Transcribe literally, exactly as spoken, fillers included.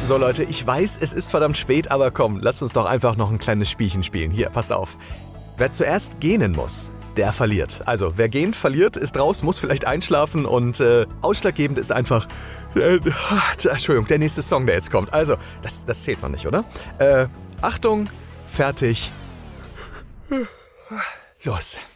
So Leute, ich weiß, es ist verdammt spät, aber komm, lasst uns doch einfach noch ein kleines Spielchen spielen. Hier, passt auf. Wer zuerst gähnen muss, der verliert. Also, wer gähnt, verliert, ist raus, muss vielleicht einschlafen und äh, ausschlaggebend ist einfach... Äh, Entschuldigung, der nächste Song, der jetzt kommt. Also, das, das zählt noch nicht, oder? Äh, Achtung, fertig, los.